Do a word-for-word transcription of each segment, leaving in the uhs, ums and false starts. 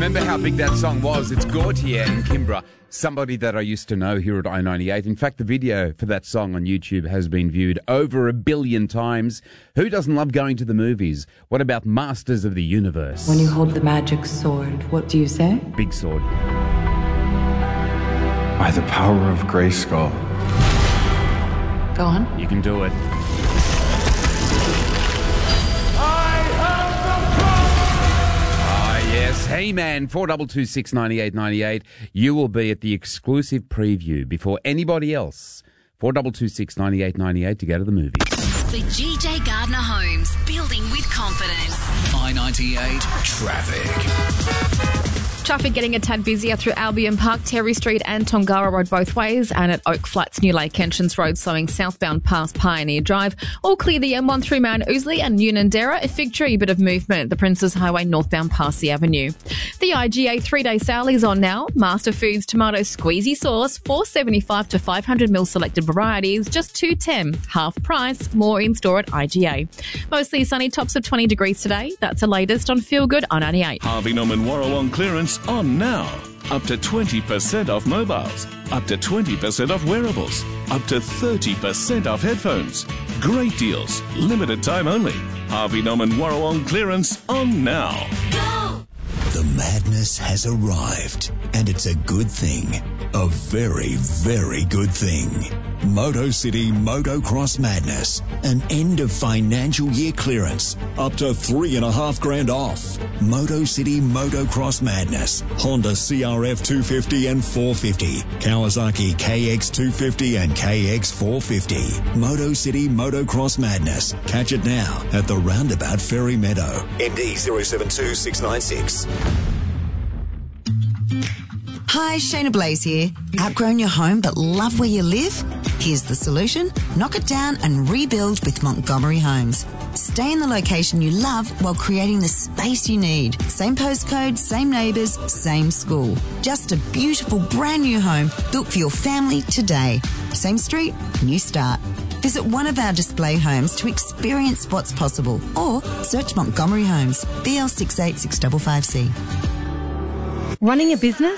Remember how big that song was? It's Gautier and Kimbra, somebody that I used to know here at I ninety-eight. In fact, the video for that song on YouTube has been viewed over a billion times. Who doesn't love going to the movies? What about Masters of the Universe? When you hold the magic sword, what do you say? Big sword. By the power of Grayskull. Go on. You can do it. Yes, He-Man, four two two six, nine eight nine eight. You will be at the exclusive preview before anybody else. four two two six, nine eight nine eight to go to the movies. The G J Gardner Homes, building with confidence. I ninety-eight traffic. Traffic getting a tad busier through Albion Park, Terry Street and Tongara Road both ways, and at Oak Flats, New Lake Entrance Road slowing southbound past Pioneer Drive. All clear the M one through Mount Ousley and Unanderra. A Fig Tree, a bit of movement. The Princes Highway northbound past the Avenue. The I G A three-day sale is on now. Master Foods Tomato Squeezy Sauce, four seventy-five to five hundred mil selected varieties, just two ten, half price. More in store at I G A. Mostly sunny, tops of twenty degrees today. That's the latest on Feel Good I ninety-eight. Harvey Norman Warrawong clearance on now. Up to twenty percent off mobiles, up to twenty percent off wearables, up to thirty percent off headphones. Great deals, limited time only. Harvey Norman Warrawong clearance on now. Go! The madness has arrived, and it's a good thing. A very, very good thing. Moto City Motocross Madness. An end of financial year clearance. Up to three and a half grand off. Moto City Motocross Madness. Honda C R F two fifty and four fifty. Kawasaki K X two fifty and K X four fifty. Moto City Motocross Madness. Catch it now at the Roundabout Ferry Meadow. M D zero seven two six nine six. Hi, Shayna Blaze here. Outgrown your home but love where you live? Here's the solution. Knock it down and rebuild with Montgomery Homes. Stay in the location you love while creating the space you need. Same postcode, same neighbours, same school. Just a beautiful brand new home built for your family today. Same street, new start. Visit one of our display homes to experience what's possible, or search Montgomery Homes, B L six eight six five five C. Running a business?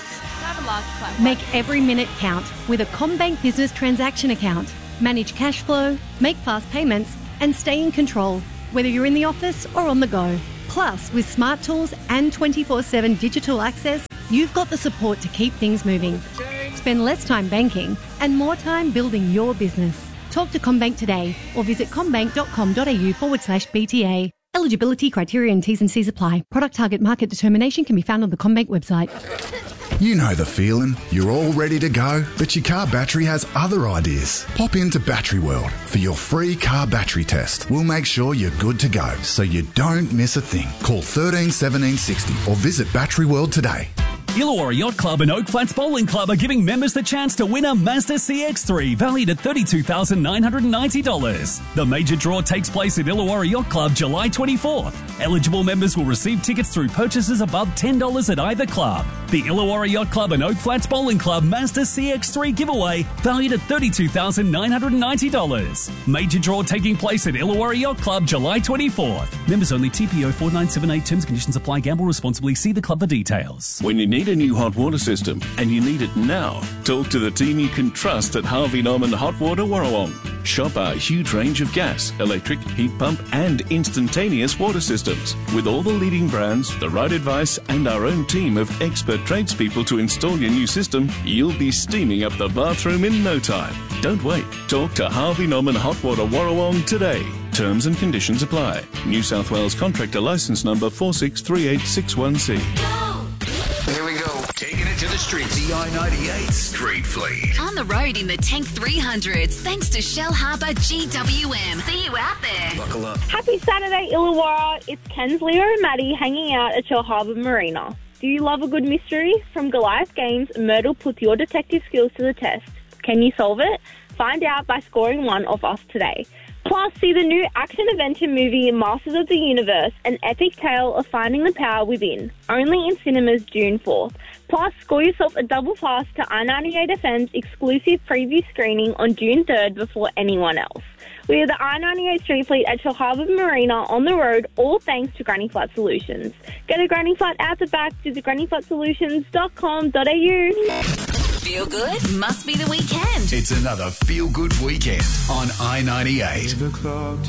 Make every minute count with a CommBank Business Transaction Account. Manage cash flow, make fast payments, and stay in control, whether you're in the office or on the go. Plus, with smart tools and twenty-four seven digital access, you've got the support to keep things moving. Spend less time banking and more time building your business. Talk to CommBank today or visit commbank.com.au forward slash BTA. Eligibility criteria and T's and C's apply. Product target market determination can be found on the CommBank website. You know the feeling. You're all ready to go, but your car battery has other ideas. Pop into Battery World for your free car battery test. We'll make sure you're good to go, so you don't miss a thing. Call thirteen seventeen sixty or visit Battery World today. Illawarra Yacht Club and Oak Flats Bowling Club are giving members the chance to win a Mazda C X three valued at thirty-two thousand nine hundred ninety dollars. The major draw takes place at Illawarra Yacht Club July twenty-fourth. Eligible members will receive tickets through purchases above ten dollars at either club. The Illawarra Yacht Club and Oak Flats Bowling Club Mazda C X three giveaway valued at thirty-two thousand nine hundred ninety dollars. Major draw taking place at Illawarra Yacht Club July twenty-fourth. Members only. T P O four nine seven eight. Terms and conditions apply. Gamble responsibly. See the club for details. When you need a new hot water system and you need it now, talk to the team you can trust at Harvey Norman Hot Water Warrawong. Shop our huge range of gas, electric, heat pump and instantaneous water systems. With all the leading brands, the right advice and our own team of expert tradespeople to install your new system, you'll be steaming up the bathroom in no time. Don't wait. Talk to Harvey Norman Hot Water Warrawong today. Terms and conditions apply. New South Wales Contractor Licence Number four six three eight six one C. Here we go. Taking it to the streets. The I ninety-eight Street Fleet. On the road in the Tank three hundreds, thanks to Shell Harbour G W M. See you out there. Buckle up. Happy Saturday, Illawarra. It's Ken's, Leo and Maddie hanging out at Shell Harbour Marina. Do you love a good mystery? From Goliath Games, Myrtle puts your detective skills to the test. Can you solve it? Find out by scoring one of us today. Plus, see the new action-adventure movie Masters of the Universe, an epic tale of finding the power within. Only in cinemas June fourth. Plus, score yourself a double pass to I ninety-eight F M's exclusive preview screening on June third before anyone else. We are the I ninety-eight Street Fleet at Shell Harbour Marina on the road, all thanks to Granny Flat Solutions. Get a Granny Flat out the back, visit granny flat solutions dot com dot a u. Feel good? Must be the weekend. It's another feel-good weekend on I ninety-eight.